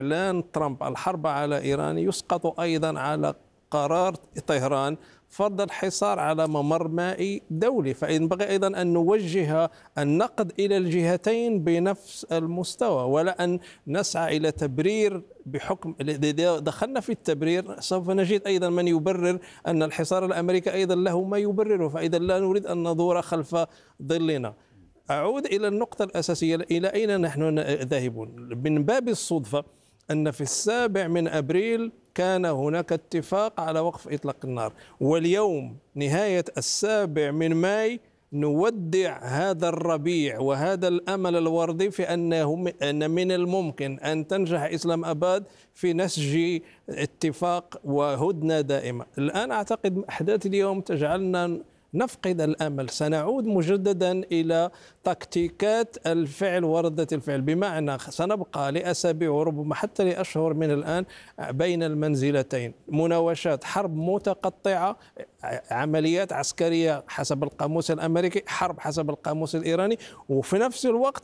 إعلان ترامب الحرب على إيران يسقط أيضا على قرار طهران فرض الحصار على ممر مائي دولي، فينبغي أيضا أن نوجه النقد إلى الجهتين بنفس المستوى، ولا أن نسعى إلى تبرير بحكم. إذا دخلنا في التبرير سوف نجد أيضا من يبرر أن الحصار الأمريكي أيضا له ما يبرره، فإذا لا نريد أن ندور خلف ظلنا. أعود إلى النقطة الأساسية، إلى أين نحن ذاهبون؟ من باب الصدفة أن في 7 أبريل كان هناك اتفاق على وقف إطلاق النار، واليوم نهاية 7 ماي نودع هذا الربيع وهذا الأمل الوردي في أن من الممكن أن تنجح إسلام أباد في نسج اتفاق وهدنة دائمة. الآن أعتقد أحداث اليوم تجعلنا نفقد الأمل، سنعود مجددا إلى تكتيكات الفعل وردة الفعل، بمعنى سنبقى لأسابيع وربما حتى لأشهر من الآن بين المنزلتين، مناوشات، حرب متقطعة، عمليات عسكرية حسب القاموس الأمريكي، حرب حسب القاموس الإيراني، وفي نفس الوقت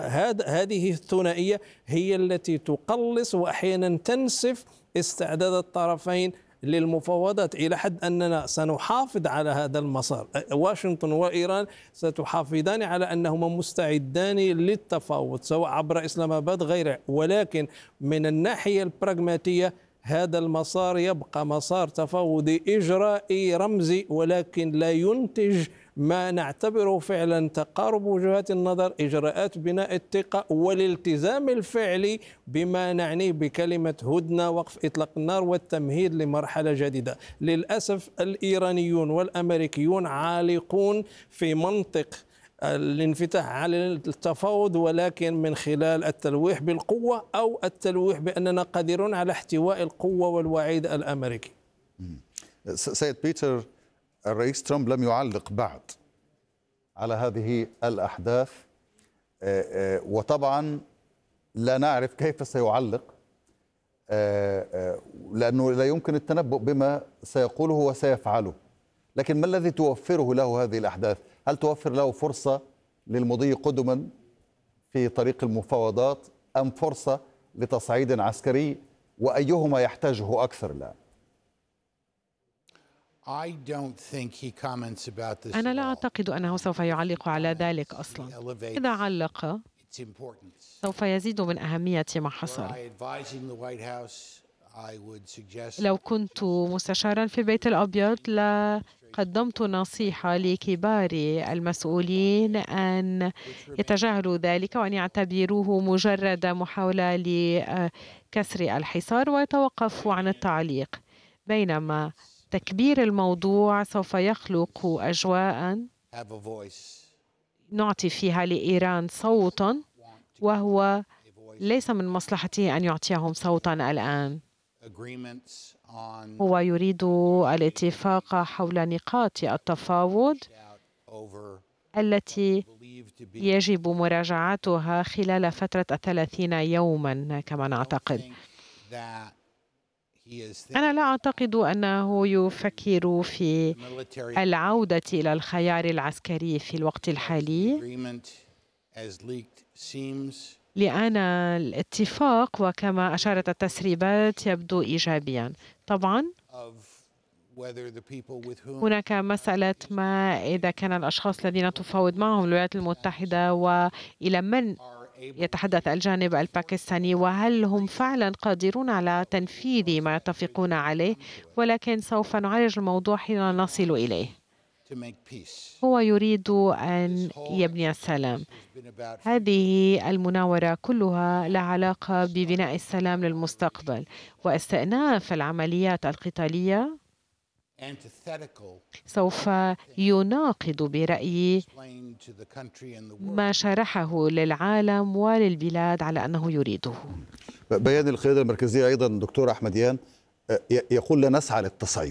هذه الثنائية هي التي تقلص وأحيانا تنسف استعداد الطرفين للمفاوضات، إلى حد أننا سنحافظ على هذا المسار. واشنطن وإيران ستحافظان على أنهما مستعدان للتفاوض سواء عبر إسلام أباد غيره، ولكن من الناحية البراغماتية هذا المسار يبقى مسار تفاوضي إجرائي رمزي، ولكن لا ينتج ما نعتبره فعلا تقارب وجهات النظر، إجراءات بناء الثقة والالتزام الفعلي بما نعنيه بكلمة هدنة، وقف إطلاق النار والتمهيد لمرحلة جديدة. للأسف الإيرانيون والأمريكيون عالقون في منطق الانفتاح على التفاوض، ولكن من خلال التلويح بالقوة أو التلويح بأننا قادرون على احتواء القوة والوعيد الأمريكي. سيد بيتر، الرئيس ترامب لم يعلق بعد على هذه الأحداث، وطبعا لا نعرف كيف سيعلق، لأنه لا يمكن التنبؤ بما سيقوله وسيفعله. لكن ما الذي توفره له هذه الأحداث؟ هل توفر له فرصة للمضي قدما في طريق المفاوضات أم فرصة لتصعيد عسكري؟ وأيهما يحتاجه أكثر الآن؟ أنا لا أعتقد أنه سوف يعلق على ذلك أصلا. إذا علق سوف يزيد من أهمية ما حصل. لو كنت مستشارا في البيت الأبيض لقدمت نصيحة لكبار المسؤولين أن يتجاهلوا ذلك وأن يعتبروه مجرد محاولة لكسر الحصار ويتوقفوا عن التعليق، بينما تكبير الموضوع سوف يخلق أجواء نعطي فيها لإيران صوتا، وهو ليس من مصلحته أن يعطيهم صوتا الآن. هو يريد الاتفاق حول نقاط التفاوض التي يجب مراجعتها خلال فترة 30 يوما كما نعتقد. أنا لا أعتقد أنه يفكر في العودة إلى الخيار العسكري في الوقت الحالي، لأن الاتفاق وكما أشارت التسريبات يبدو إيجابيا. طبعا هناك مسألة ما إذا كان الأشخاص الذين تفاوض معهم الولايات المتحدة وإلى من يتحدث الجانب الباكستاني، وهل هم فعلا قادرون على تنفيذ ما يتفقون عليه، ولكن سوف نعالج الموضوع حين نصل إليه. هو يريد أن يبني السلام. هذه المناورة كلها لها علاقة ببناء السلام للمستقبل، واستئناف العمليات القتالية سوف يناقض برأيي ما شرحه للعالم وللبلاد على أنه يريده. بيان القيادة المركزية أيضا دكتور أحمديان يقول لا نسعى للتصعيد.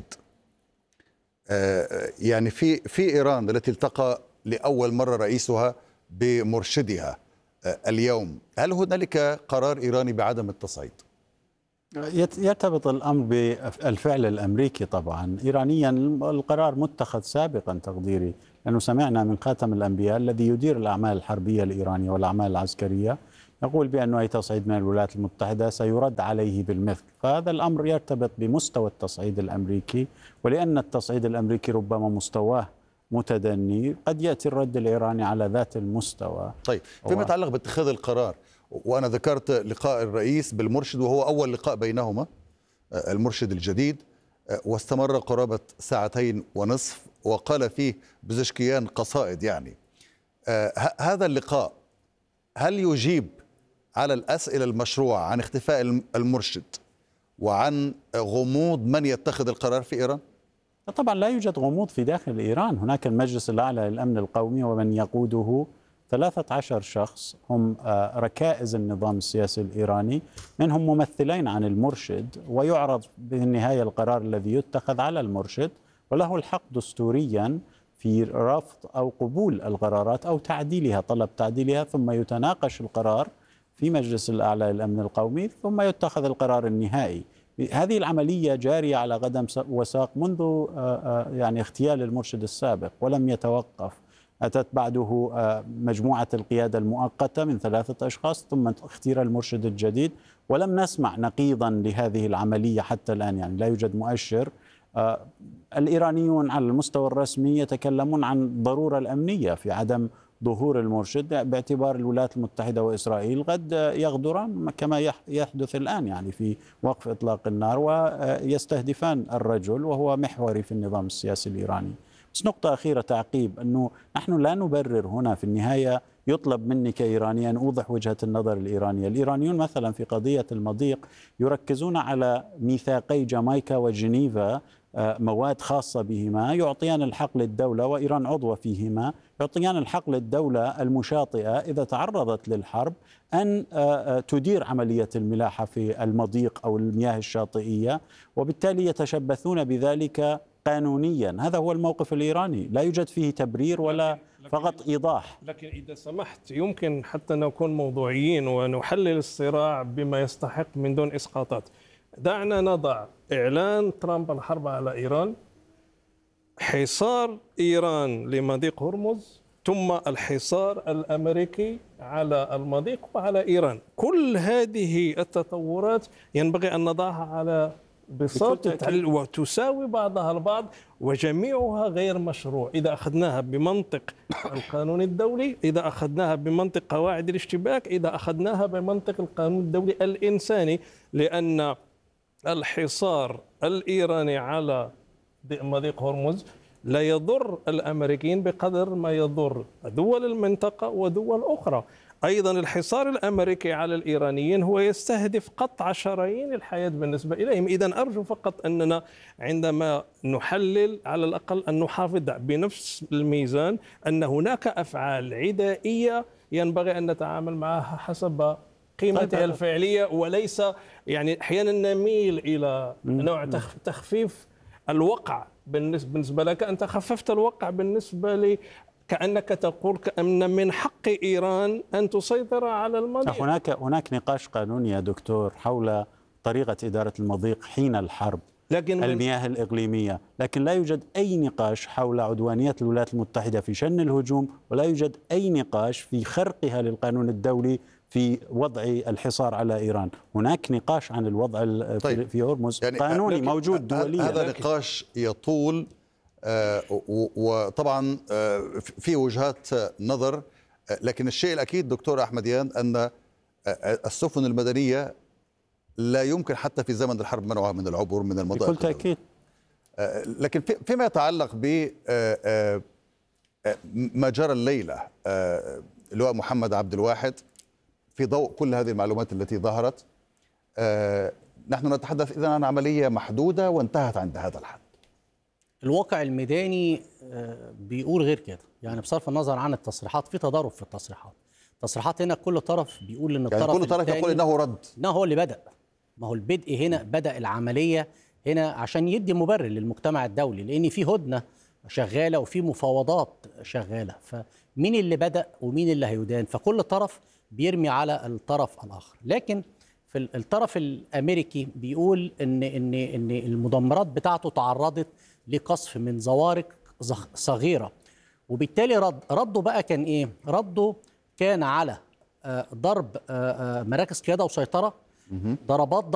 يعني في إيران التي التقى لأول مرة رئيسها بمرشدها اليوم، هل هنالك قرار إيراني بعدم التصعيد؟ يرتبط الأمر بالفعل الأمريكي طبعا. إيرانيا القرار متخذ سابقا تقديري، لأنه سمعنا من خاتم الأنبياء الذي يدير الأعمال الحربية الإيرانية والأعمال العسكرية يقول بأن أي تصعيد من الولايات المتحدة سيرد عليه بالمثل. فهذا الأمر يرتبط بمستوى التصعيد الأمريكي، ولأن التصعيد الأمريكي ربما مستواه متدني قد يأتي الرد الإيراني على ذات المستوى. طيب فيما يتعلق باتخاذ القرار، وأنا ذكرت لقاء الرئيس بالمرشد وهو أول لقاء بينهما، المرشد الجديد، واستمر قرابة 2.5 ساعة، وقال فيه بزشكيان قصائد. يعني هذا اللقاء هل يجيب على الأسئلة المشروعة عن اختفاء المرشد وعن غموض من يتخذ القرار في إيران؟ طبعا لا يوجد غموض في داخل إيران. هناك المجلس الأعلى للأمن القومي ومن يقوده 13 شخص هم ركائز النظام السياسي الإيراني، منهم ممثلين عن المرشد، ويعرض بالنهاية القرار الذي يتخذ على المرشد، وله الحق دستوريا في رفض أو قبول القرارات أو تعديلها، طلب تعديلها، ثم يتناقش القرار في مجلس الأعلى للأمن القومي ثم يتخذ القرار النهائي. هذه العملية جارية على قدم وساق منذ يعني اغتيال المرشد السابق ولم يتوقف. أتت بعده مجموعة القيادة المؤقتة من 3 أشخاص، ثم اختير المرشد الجديد، ولم نسمع نقيضا لهذه العملية حتى الآن. يعني لا يوجد مؤشر. الإيرانيون على المستوى الرسمي يتكلمون عن الضرورة الأمنية في عدم ظهور المرشد، باعتبار الولايات المتحدة وإسرائيل قد يغدران كما يحدث الآن يعني في وقف إطلاق النار، ويستهدفان الرجل وهو محوري في النظام السياسي الإيراني. بس نقطة أخيرة تعقيب، أنه نحن لا نبرر هنا. في النهاية يطلب مني كإيراني أن أوضح وجهة النظر الإيرانية. الإيرانيون مثلا في قضية المضيق يركزون على ميثاقي جامايكا وجنيفا، مواد خاصة بهما يعطيان الحق للدولة، وإيران عضوة فيهما، يعطيان الحق للدولة المشاطئة إذا تعرضت للحرب أن تدير عملية الملاحة في المضيق أو المياه الشاطئية، وبالتالي يتشبثون بذلك قانونيا. هذا هو الموقف الإيراني، لا يوجد فيه تبرير ولا فقط إيضاح. لكن إذا سمحت يمكن حتى نكون موضوعيين ونحلل الصراع بما يستحق من دون إسقاطات. دعنا نضع إعلان ترامب الحرب على إيران، حصار إيران لمضيق هرمز، ثم الحصار الأمريكي على المضيق وعلى إيران. كل هذه التطورات ينبغي أن نضعها على بساط وتساوي بعضها البعض، وجميعها غير مشروع إذا أخذناها بمنطق القانون الدولي، إذا أخذناها بمنطق قواعد الاشتباك، إذا أخذناها بمنطق القانون الدولي الإنساني. لأن الحصار الإيراني على مضيق هرمز لا يضر الأمريكيين بقدر ما يضر دول المنطقة ودول أخرى. أيضا الحصار الأمريكي على الإيرانيين هو يستهدف قطع شرايين الحياة بالنسبة إليهم. إذن أرجو فقط أننا عندما نحلل على الأقل أن نحافظ بنفس الميزان، أن هناك أفعال عدائية ينبغي أن نتعامل معها حسب قيمتها الفعلية، وليس يعني أحيانا نميل إلى نوع تخفيف الوقع. بالنسبة لك أنت خففت الوقع، بالنسبة لي كأنك تقول كأن من حق إيران أن تسيطر على المضيق. هناك نقاش قانوني يا دكتور حول طريقة إدارة المضيق حين الحرب، لكن المياه الإقليمية، لكن لا يوجد أي نقاش حول عدوانية الولايات المتحدة في شن الهجوم، ولا يوجد أي نقاش في خرقها للقانون الدولي في وضع الحصار على إيران. هناك نقاش عن الوضع في هرمز يعني قانوني موجود دوليا. هذا نقاش يطول، وطبعا في وجهات نظر، لكن الشيء الأكيد دكتور أحمديان أن السفن المدنية لا يمكن حتى في زمن الحرب منعها من العبور من المضائق بكل تأكيد. لكن فيما يتعلق ب ما جرى الليلة، اللواء محمد عبد الواحد، في ضوء كل هذه المعلومات التي ظهرت، نحن نتحدث إذن عن عملية محدودة وانتهت عند هذا الحد. الواقع الميداني بيقول غير كده، يعني بصرف النظر عن التصريحات، في تضارب في التصريحات هنا كل طرف بيقول ان الطرف يعني كل طرف يقول انه رد، انه هو اللي بدأ. ما هو البدء هنا بدأ العملية هنا عشان يدي مبرر للمجتمع الدولي، لان في هدنة شغالة وفي مفاوضات شغالة، فمين اللي بدأ ومين اللي هيدان؟ فكل طرف بيرمي على الطرف الآخر. لكن في الطرف الأمريكي بيقول ان المدمرات بتاعته تعرضت لقصف من زوارق صغيرة، وبالتالي رده بقى كان ايه؟ رده كان على ضرب مراكز قياده وسيطره، ضربات